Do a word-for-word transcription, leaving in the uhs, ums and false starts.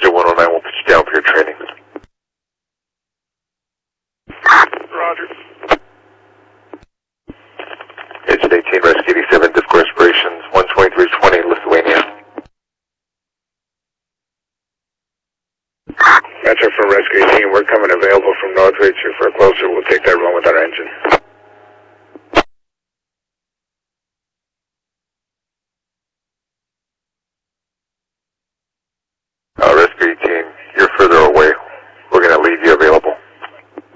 Roger, one oh nine, we'll put you down for your training. Roger. Engine eighteen, Rescue eighty-seven, difficult respirations, one twenty-three twenty, Lithuania. Metro from Rescue eighteen, we're coming available from Northridge. If we're closer, we'll take that run with our engine.